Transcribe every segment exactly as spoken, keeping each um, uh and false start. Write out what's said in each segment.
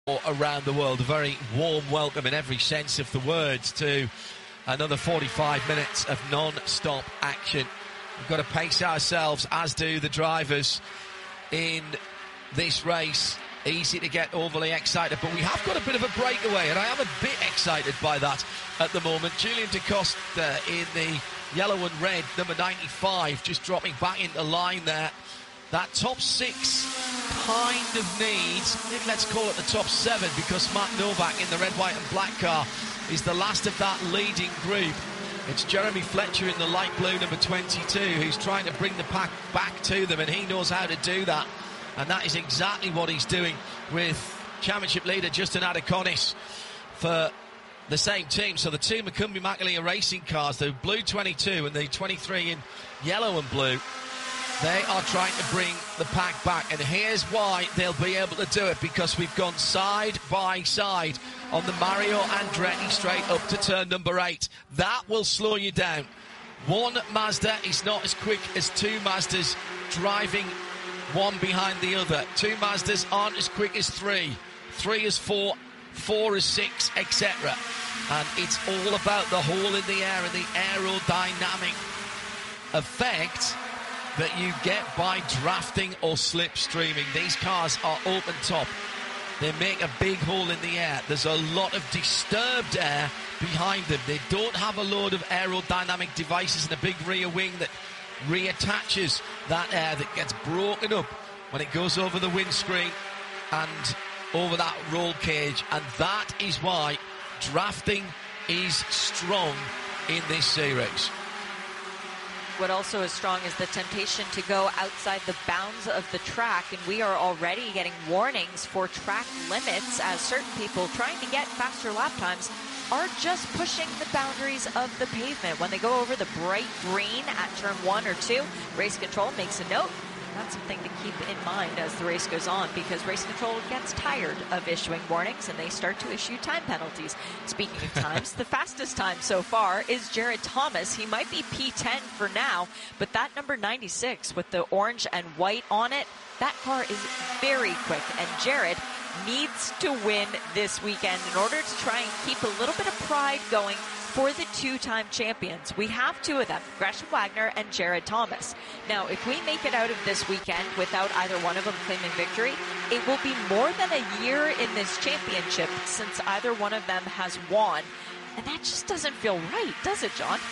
around the world. A very warm welcome in every sense of the words to another forty-five minutes of non-stop action. We've got to pace ourselves, as do the drivers in this race. Easy to get overly excited, but we have got a bit of a breakaway, and I am a bit excited by that at the moment. Julian DaCosta in the yellow and red, number ninety-five, just dropping back into line there. That top six kind of needs, maybe let's call it the top seven, because Matt Novak in the red, white and black car is the last of that leading group. It's Jeremy Fletcher in the light blue, number twenty-two, who's trying to bring the pack back to them, and he knows how to do that. And that is exactly what he's doing with championship leader Justin Adakonis for the same team. So the two Macumbi Makalia racing cars, the blue twenty-two and the twenty-three in yellow and blue, they are trying to bring the pack back. And here's why they'll be able to do it, because we've gone side by side on the Mario Andretti straight up to turn number eight. That will slow you down. One Mazda is not as quick as two Mazdas driving one behind the other. Two Mazdas aren't as quick as three. Three is four, four is six, et cetera. And it's all about the hole in the air and the aerodynamic effect that you get by drafting or slipstreaming. These cars are open top. They make a big hole in the air. There's a lot of disturbed air behind them. They don't have a load of aerodynamic devices and a big rear wing that reattaches that air that gets broken up when it goes over the windscreen and over that roll cage. And that is why drafting is strong in this series. What also is strong is the temptation to go outside the bounds of the track, and we are already getting warnings for track limits as certain people trying to get faster lap times are just pushing the boundaries of the pavement. When they go over the bright green at turn one or two, race control makes a note. That's something to keep in mind as the race goes on, because race control gets tired of issuing warnings and they start to issue time penalties. Speaking of times, the fastest time so far is Jared Thomas. He might be P ten for now, but that number ninety-six with the orange and white on it, that car is very quick, and Jared needs to win this weekend in order to try and keep a little bit of pride going for the two-time champions. We have two of them, Gresham Wagner and Jared Thomas. Now, if we make it out of this weekend without either one of them claiming victory, it will be more than a year in this championship since either one of them has won. And that just doesn't feel right, does it, John?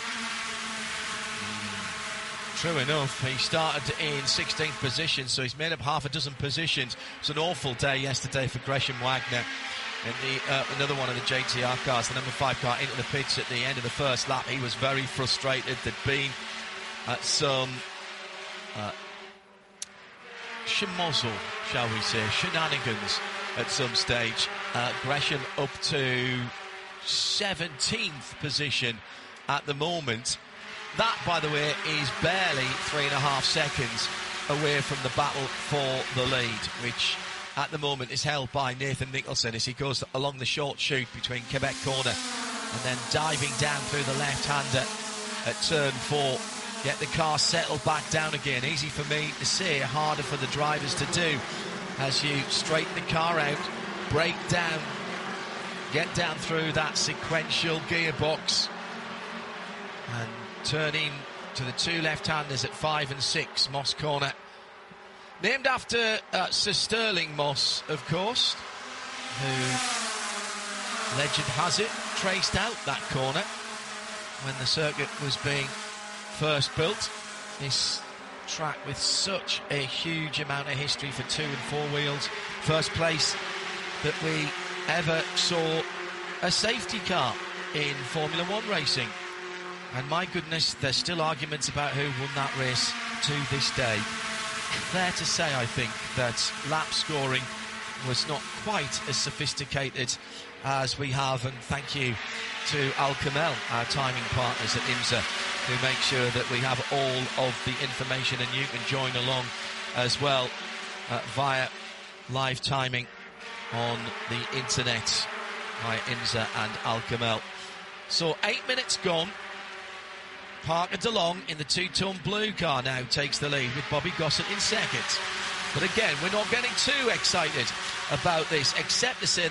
True enough, he started in sixteenth position, so he's made up half a dozen positions. It was an awful day yesterday for Gresham Wagner. In the, uh, another one of the J T R cars, the number five car, into the pits at the end of the first lap. He was very frustrated. There'd been uh, some uh, schmozzle, shall we say, shenanigans at some stage. Uh, Gresham up to seventeenth position at the moment. That, by the way, is barely three and a half seconds away from the battle for the lead, which at the moment is held by Nathan Nicholson as he goes along the short chute between Quebec corner and then diving down through the left-hander at turn four. Get the car settled back down again. Easy for me to say, harder for the drivers to do as you straighten the car out, brake down, get down through that sequential gearbox and turn in to the two left-handers at five and six, Moss Corner. Named after uh, Sir Sterling Moss, of course, who, legend has it, traced out that corner when the circuit was being first built. This track with such a huge amount of history for two and four wheels. First place that we ever saw a safety car in Formula One racing. And my goodness, there's still arguments about who won that race to this day. Fair to say, I think, that lap scoring was not quite as sophisticated as we have, and thank you to Al Kamel, our timing partners at IMSA, who make sure that we have all of the information, and you can join along as well uh, via live timing on the internet via IMSA and Al Kamel. So eight minutes gone. Parker DeLong in the two-tone blue car now takes the lead with Bobby Gossett in second. But again, we're not getting too excited about this, except to say